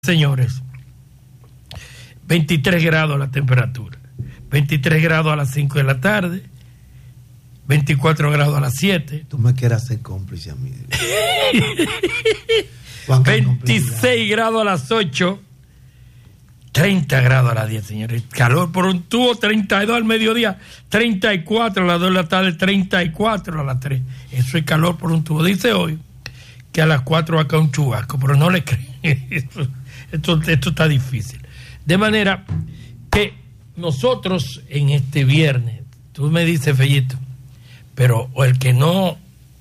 Señores, 23 grados la temperatura, 23 grados a las 5 de la tarde, 24 grados a las 7. Tú me quieres hacer cómplice a mí. 26 grados a las 8, 30 grados a las 10, señores. Calor por un tubo, 32 al mediodía, 34 a las 2 de la tarde, 34 a las 3. Eso es calor por un tubo. Dice hoy que a las 4 va a caer un chubasco, pero no le creen. Esto está difícil. De manera que nosotros en este viernes, tú me dices, Fellito, pero el que no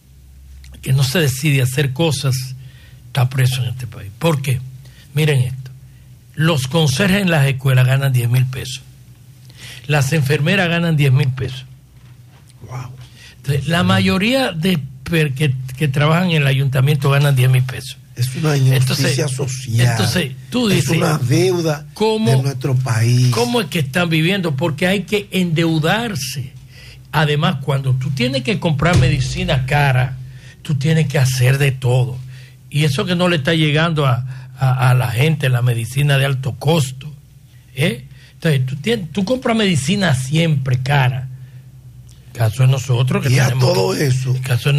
se decide a hacer cosas está preso en este país. ¿Por qué? Miren esto. Los conserjes en las escuelas ganan 10,000 pesos. Las enfermeras ganan 10,000 pesos. Wow. Entonces, la mayoría de que trabajan en el ayuntamiento ganan 10,000 pesos. Es una injusticia social. Entonces, tú dices, es una deuda de nuestro país. ¿Cómo es que están viviendo? Porque hay que endeudarse. Además, cuando tú tienes que comprar medicina cara, tú tienes que hacer de todo. Y eso que no le está llegando a la gente, la medicina de alto costo. Entonces, tú compras medicina siempre cara. Caso de nosotros que y tenemos. A todo eso.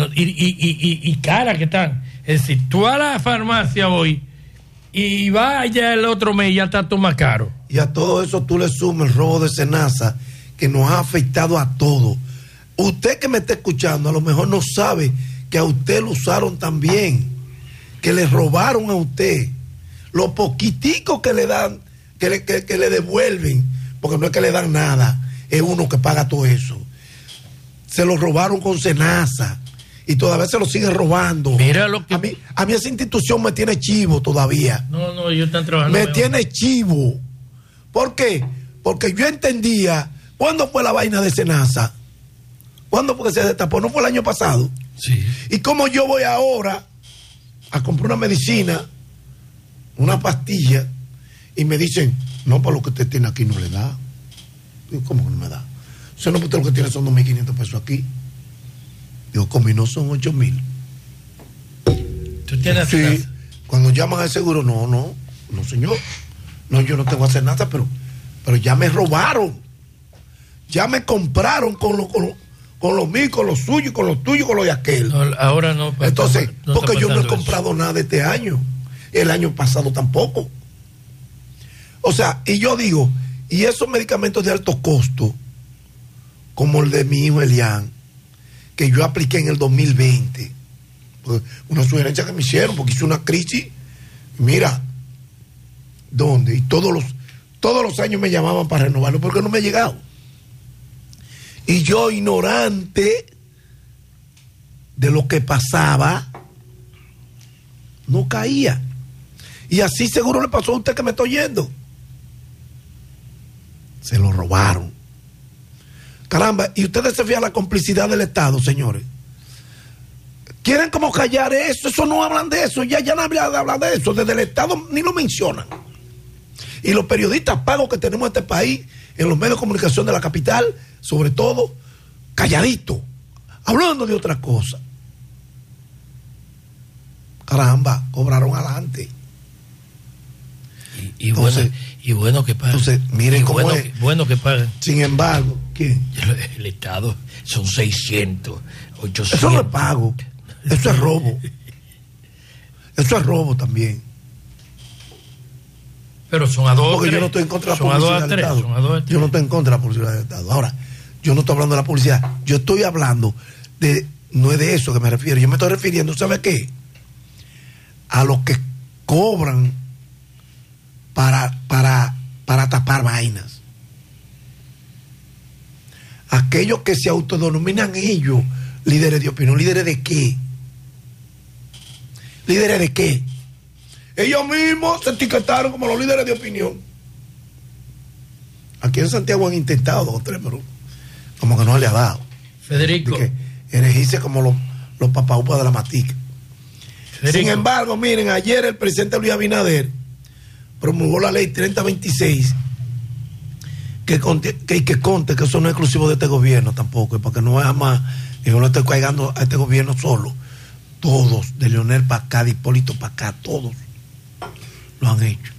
Y cara que están. Es decir, tú a la farmacia hoy y vaya el otro mes y ya está todo más caro. Y a todo eso tú le sumas el robo de Senasa que nos ha afectado a todos. Usted que me está escuchando a lo mejor no sabe que a usted lo usaron también, que le robaron a usted. Lo poquitico que le dan, que le devuelven, porque no es que le dan nada, es uno que paga todo eso. Se lo robaron con Senasa. Y todavía se lo siguen robando. Mira lo que... A mí esa institución me tiene chivo todavía. No, ellos están trabajando. Me tiene chivo. ¿Por qué? Porque yo entendía, ¿cuándo fue la vaina de Senasa? ¿Cuándo fue que se destapó? ¿No fue el año pasado? Sí. ¿Y cómo yo voy ahora a comprar una medicina, una pastilla, y me dicen, no, para lo que usted tiene aquí no le da? ¿Cómo que no me da? O sea, no, usted lo que tiene son 2,500 pesos aquí. Digo, como y no son 8,000. ¿Tú tienes sí, Senasa? Cuando llaman al seguro, no, señor. No, yo no tengo que hacer nada, pero ya me robaron. Ya me compraron con los míos, con los suyos, con los tuyos, con los de aquel. No, ahora no. Entonces, porque yo no he comprado nada este año. El año pasado tampoco. O sea, y yo digo, y esos medicamentos de alto costo, como el de mi hijo Elian, que yo apliqué en el 2020, pues una sugerencia que me hicieron, porque hice una crisis, mira, ¿dónde? Y todos los años me llamaban para renovarlo, porque no me ha llegado. Y yo, ignorante de lo que pasaba, no caía. Y así seguro le pasó a usted que me está oyendo. Se lo robaron. Caramba, y ustedes se fían la complicidad del Estado, señores. ¿Quieren como callar eso? Eso no hablan de eso. Ya no hablan de eso. Desde el Estado ni lo mencionan. Y los periodistas pagos que tenemos en este país, en los medios de comunicación de la capital, sobre todo, calladitos, hablando de otra cosa. Caramba, cobraron adelante. Entonces, bueno que paguen. Entonces, miren cómo es. Bueno que paguen. Sin embargo, ¿quién? El Estado son 600, 800. Eso no es pago. Eso es robo. Eso es robo también. Pero son a 2 o 3. Porque yo no estoy en contra de la publicidad del Estado. Yo no estoy en contra de la publicidad del Estado. Ahora, yo no estoy hablando de la publicidad. Yo estoy hablando de... No es de eso que me refiero. Yo me estoy refiriendo, ¿sabe qué? A los que cobran para tapar vainas. Aquellos que se autodenominan ellos líderes de opinión. ¿Líderes de qué? ¿Líderes de qué? Ellos mismos se etiquetaron como los líderes de opinión. Aquí en Santiago han intentado 2 o 3, pero como que no le ha dado. Federico. Que elegirse como los papaupas de la matica. Federico. Sin embargo, miren, ayer el presidente Luis Abinader promulgó la ley 3026 que conte que eso no es exclusivo de este gobierno tampoco, para que no vaya más, que no le esté caigando a este gobierno solo. Todos, de Leonel para acá, de Hipólito para acá, todos. lo han hecho.